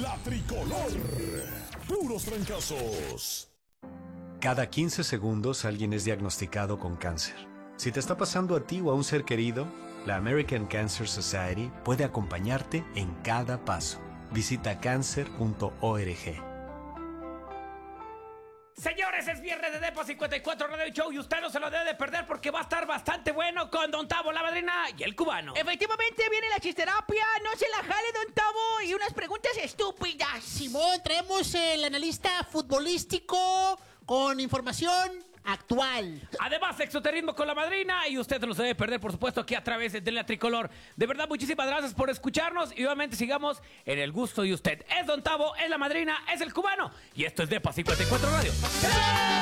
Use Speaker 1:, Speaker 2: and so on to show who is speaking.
Speaker 1: La tricolor. Puros trancazos.
Speaker 2: Cada 15 segundos alguien es diagnosticado con cáncer. Si te está pasando a ti o a un ser querido, la American Cancer Society puede acompañarte en cada paso. Visita cancer.org.
Speaker 3: Señores, es viernes de Depo 54 Radio Show y usted no se lo debe de perder porque va a estar bastante bueno con Don Tavo, la madrina y el cubano.
Speaker 4: Efectivamente viene la chisterapia, no se la jale, Don Tavo, y unas preguntas estúpidas.
Speaker 5: Simón, traemos el analista futbolístico con información actual.
Speaker 3: Además, exoterismo con la madrina y usted no se debe perder, por supuesto, aquí a través de la tricolor. De verdad, muchísimas gracias por escucharnos y obviamente sigamos en el gusto de usted. Es Don Tavo, es la madrina, es el cubano y esto es Depo 54 Radio.